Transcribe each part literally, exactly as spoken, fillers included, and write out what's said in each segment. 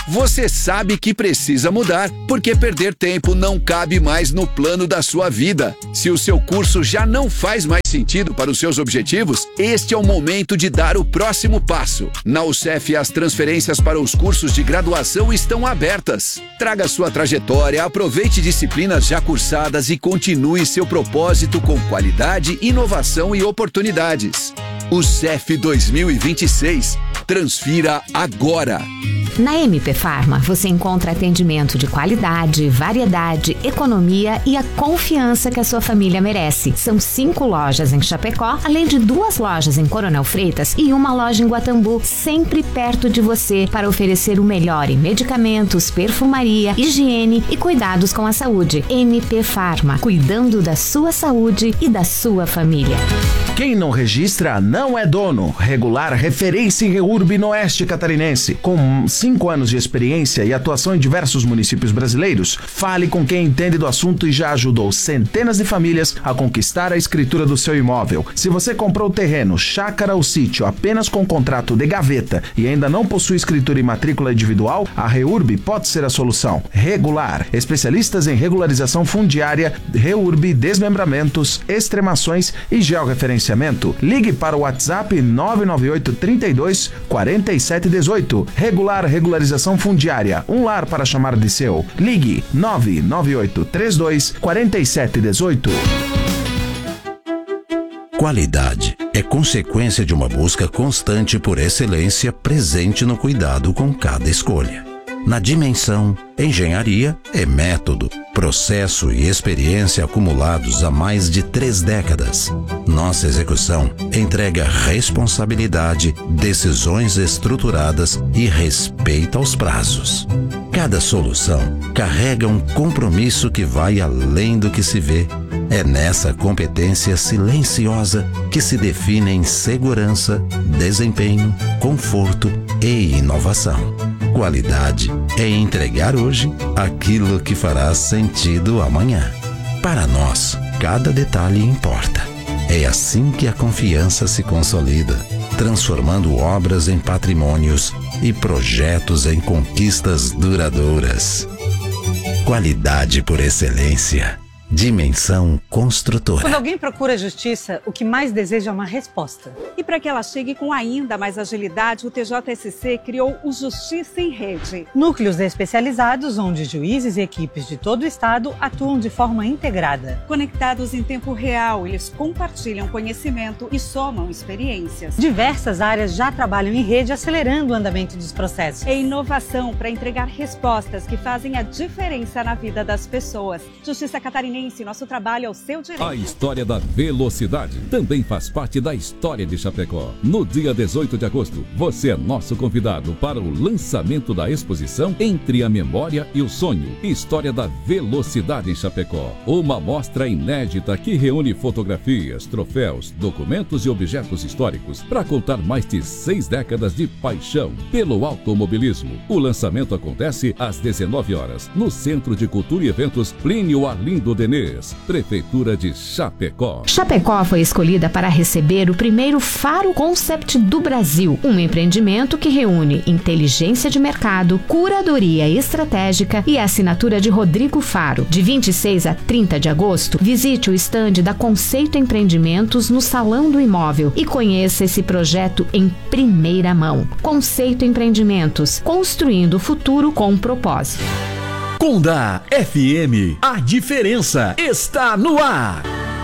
Você sabe que precisa mudar, porque perder tempo não cabe mais no plano da sua vida. Se o seu curso já não faz mais sentido para os seus objetivos, este é o momento de dar o próximo passo. Na U C E F, as transferências para os cursos de graduação estão abertas. Traga sua trajetória, aproveite disciplinas já cursadas e continue seu propósito com qualidade, inovação e oportunidades. U C E F dois mil e vinte e seis. Transfira agora! Na M P Pharma, você encontra atendimento de qualidade, variedade, economia e a confiança que a sua família merece. São cinco lojas em Chapecó, além de duas lojas em Coronel Freitas e uma loja em Guatambu, sempre perto de você para oferecer o melhor em medicamentos, perfumaria, higiene e cuidados com a saúde. M P Pharma, cuidando da sua saúde e da sua família. Quem não registra não é dono. Regular referência em REURB no Oeste Catarinense. Com cinco anos de experiência e atuação em diversos municípios brasileiros, fale com quem entende do assunto e já ajudou centenas de famílias a conquistar a escritura do seu imóvel. Se você comprou terreno, chácara ou sítio apenas com contrato de gaveta e ainda não possui escritura e matrícula individual, a REURB pode ser a solução. Regular, especialistas em regularização fundiária, REURB, desmembramentos, extremações e georreferenciamento. Ligue para o WhatsApp nove nove oito, trinta e dois, quarenta e sete, dezoito. Regular Regularização Fundiária, um lar para chamar de seu. Ligue nove nove oito, trinta e dois, quarenta e sete, dezoito. Qualidade é consequência de uma busca constante por excelência presente no cuidado com cada escolha. Na Dimensão, engenharia é método, processo e experiência acumulados há mais de três décadas. Nossa execução entrega responsabilidade, decisões estruturadas e respeito aos prazos. Cada solução carrega um compromisso que vai além do que se vê. É nessa competência silenciosa que se define em segurança, desempenho, conforto e inovação. Qualidade é entregar hoje aquilo que fará sentido amanhã. Para nós, cada detalhe importa. É assim que a confiança se consolida, transformando obras em patrimônios e projetos em conquistas duradouras. Qualidade por excelência. Dimensão Construtora. Quando alguém procura justiça, o que mais deseja é uma resposta. E para que ela chegue com ainda mais agilidade, o T J S C criou o Justiça em Rede. Núcleos especializados onde juízes e equipes de todo o estado atuam de forma integrada. Conectados em tempo real, eles compartilham conhecimento e somam experiências. Diversas áreas já trabalham em rede, acelerando o andamento dos processos. É inovação para entregar respostas que fazem a diferença na vida das pessoas. Justiça Catarinense. Nosso trabalho é o seu direito. A história da velocidade também faz parte da história de Chapecó. No dia dezoito de agosto, você é nosso convidado para o lançamento da exposição Entre a Memória e o Sonho. História da velocidade em Chapecó. Uma mostra inédita que reúne fotografias, troféus, documentos e objetos históricos para contar mais de seis décadas de paixão pelo automobilismo. O lançamento acontece às dezenove horas no Centro de Cultura e Eventos Plínio Arlindo Denês, Prefeitura de Chapecó. Chapecó foi escolhida para receber o primeiro Faro Concept do Brasil, um empreendimento que reúne inteligência de mercado, curadoria estratégica e assinatura de Rodrigo Faro. De vinte e seis a trinta de agosto, visite o estande da Conceito Empreendimentos no Salão do Imóvel e conheça esse projeto em primeira mão. Conceito Empreendimentos, construindo o futuro com propósito. Conda F M, a diferença está no ar.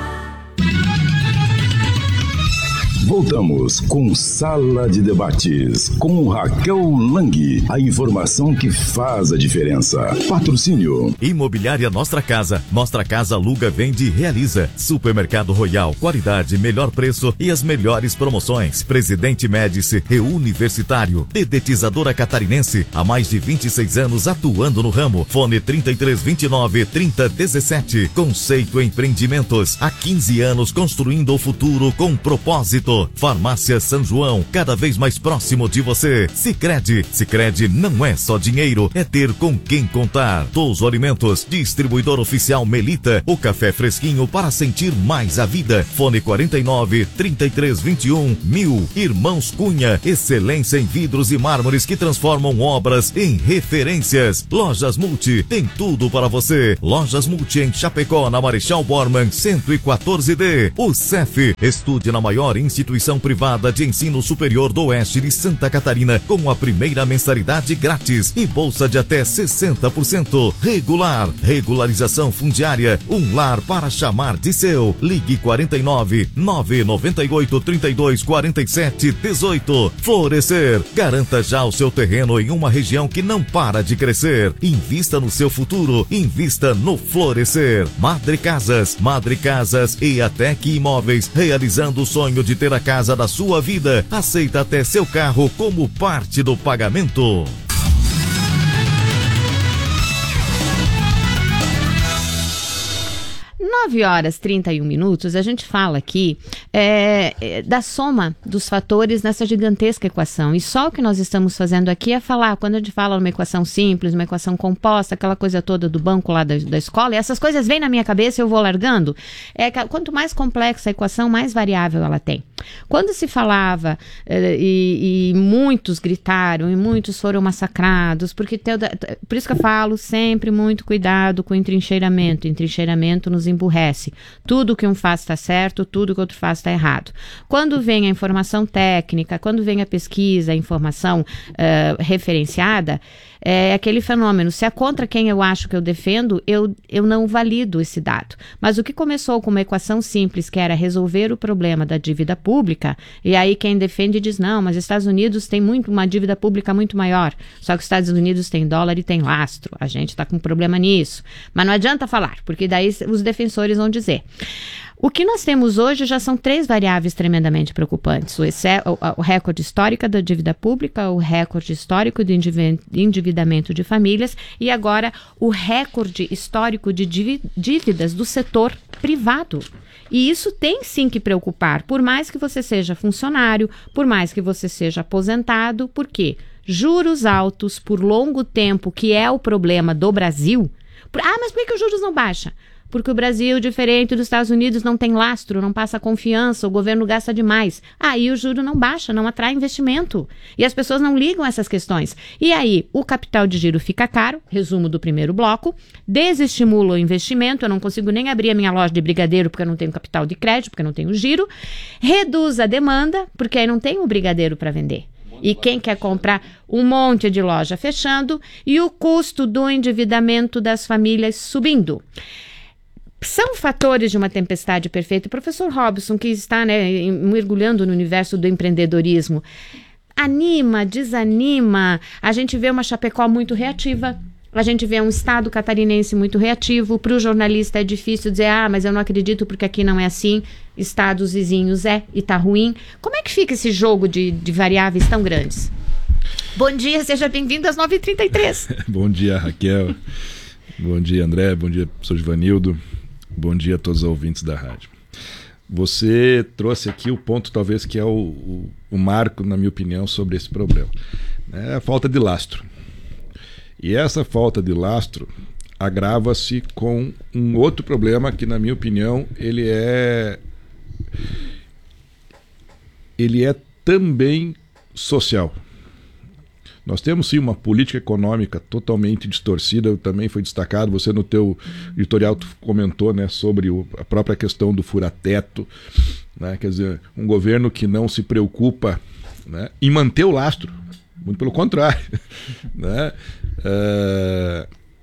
Voltamos com Sala de Debates, com Raquel Lang. A informação que faz a diferença. Patrocínio. Imobiliária Nostra Casa. Nostra Casa aluga, vende e realiza. Supermercado Royal. Qualidade, melhor preço e as melhores promoções. Presidente Médici, Reuniversitário. Dedetizadora Catarinense. Há mais de vinte e seis anos atuando no ramo. Fone trinta e três, vinte e nove, trinta, dezessete. Conceito Empreendimentos. Há quinze anos construindo o futuro com propósito. Trânsito. Farmácia São João, cada vez mais próximo de você. Sicredi, Sicredi não é só dinheiro, é ter com quem contar. Touso Alimentos, distribuidor oficial Melita, o café fresquinho para sentir mais a vida. Fone quarenta e nove, trinta e três, vinte e um, mil. Irmãos Cunha, excelência em vidros e mármores que transformam obras em referências. Lojas Multi, tem tudo para você. Lojas Multi em Chapecó, na Marechal Bormann, cento e quatorze D. O C E F, estude na maior instituição privada de ensino superior do oeste de Santa Catarina, com a primeira mensalidade grátis e bolsa de até sessenta por cento. Regular, regularização fundiária, um lar para chamar de seu. Ligue quarenta e nove, nove nove oito, trinta e dois, quarenta e sete, dezoito. Florescer, garanta já o seu terreno em uma região que não para de crescer. Invista no seu futuro, invista no Florescer. Madre Casas, Madre Casas e Atec Imóveis, realizando o sonho de ter a casa da sua vida. Aceita até seu carro como parte do pagamento. nove horas e trinta e um minutos, a gente fala aqui é, é, da soma dos fatores nessa gigantesca equação. E só o que nós estamos fazendo aqui é falar, quando a gente fala numa equação simples, uma equação composta, aquela coisa toda do banco lá da, da escola, e essas coisas vêm na minha cabeça e eu vou largando. É, quanto mais complexa a equação, mais variável ela tem. Quando se falava, é, e, e muitos gritaram, e muitos foram massacrados, porque te, por isso que eu falo sempre muito cuidado com o entrincheiramento. Entrincheiramento nos emburrece. Tudo que um faz está certo, tudo que outro faz está errado. Quando vem a informação técnica, quando vem a pesquisa, a informação uh, referenciada, é aquele fenômeno. Se é contra quem eu acho que eu defendo, eu, eu não valido esse dado. Mas o que começou com uma equação simples, que era resolver o problema da dívida pública, e aí quem defende diz, não, mas os Estados Unidos tem muito, uma dívida pública muito maior, só que os Estados Unidos tem dólar e tem lastro, a gente está com um problema nisso. Mas não adianta falar, porque daí os defensores vão dizer. O que nós temos hoje já são três variáveis tremendamente preocupantes. O, exce- o, o recorde histórico da dívida pública, o recorde histórico de endividamento de famílias e agora o recorde histórico de dívidas do setor privado. E isso tem sim que preocupar, por mais que você seja funcionário, por mais que você seja aposentado, por quê? Juros altos por longo tempo, que é o problema do Brasil. Ah, mas por que os juros não baixam? Porque o Brasil, diferente dos Estados Unidos, não tem lastro, não passa confiança, o governo gasta demais. Aí o juro não baixa, não atrai investimento. E as pessoas não ligam essas questões. E aí o capital de giro fica caro, resumo do primeiro bloco, desestimula o investimento, eu não consigo nem abrir a minha loja de brigadeiro porque eu não tenho capital de crédito, porque eu não tenho giro, reduz a demanda, porque aí não tem o brigadeiro para vender. E quem quer comprar um monte de loja fechando e o custo do endividamento das famílias subindo. São fatores de uma tempestade perfeita. O professor Robson, que está né, mergulhando no universo do empreendedorismo, anima, desanima. A gente vê uma Chapecó muito reativa. A gente vê um estado catarinense muito reativo. Para o jornalista é difícil dizer, ah, mas eu não acredito porque aqui não é assim. Estados vizinhos é e está ruim. Como é que fica esse jogo de, de variáveis tão grandes? Bom dia, seja bem-vindo às nove e trinta e três. Bom dia, Raquel. Bom dia, André. Bom dia, professor Givanildo. Bom dia a todos os ouvintes da rádio. Você trouxe aqui o ponto talvez que é o, o, o marco, na minha opinião, sobre esse problema. É a falta de lastro. E essa falta de lastro agrava-se com um outro problema que, na minha opinião, ele é ele é também social. Nós temos sim uma política econômica totalmente distorcida, também foi destacado, você no teu editorial tu comentou né, sobre o, a própria questão do fura-teto, né, quer dizer, um governo que não se preocupa né, em manter o lastro, muito pelo contrário. Né, uh,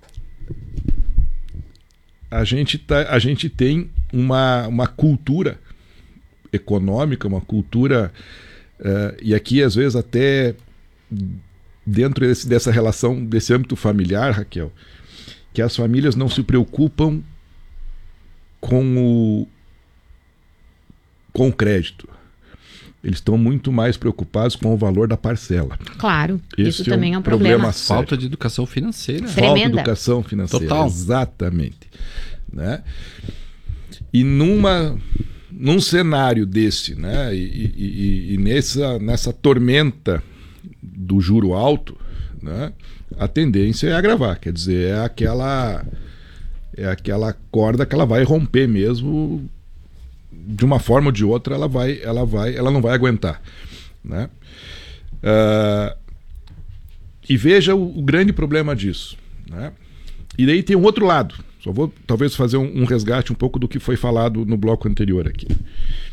a, gente tá, a gente tem uma, uma cultura econômica, uma cultura, uh, e aqui às vezes até... dentro desse, dessa relação, desse âmbito familiar, Raquel, que as famílias não se preocupam com o, com o crédito. Eles estão muito mais preocupados com o valor da parcela. Claro, Esse isso é também um é um problema. problema Falta de educação financeira. Falta de educação financeira. Total. Exatamente. Né? E numa, num cenário desse, né, e, e, e nessa, nessa tormenta do juro alto, né, a tendência é agravar, quer dizer, é aquela, é aquela corda que ela vai romper mesmo, de uma forma ou de outra, ela, vai, ela, vai, ela não vai aguentar, né? Uh, e veja o, o grande problema disso, né? E daí tem um outro lado. Só vou talvez fazer um, um resgate um pouco do que foi falado no bloco anterior aqui.